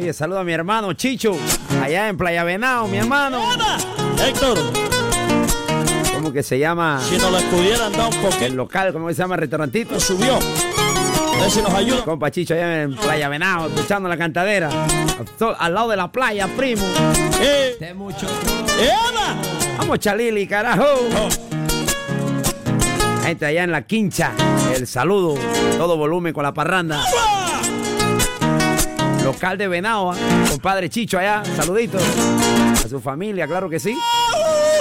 Oye, saludo a mi hermano Chicho, allá en Playa Venado, mi hermano. Héctor. ¿Cómo que se llama? Si nos lo pudieran dar un poquito. El local, ¿cómo se llama? Restaurantito. Subió. A ver si nos ayuda. Compa Chicho allá en Playa Venado, escuchando la cantadera. Al lado de la playa, primo. De mucho. Vamos, Chalili, carajo. Oh. Gente allá en la Quincha. El saludo. Todo volumen con la parranda. Local de Venado, compadre Chicho allá. Saluditos. A su familia, claro que sí.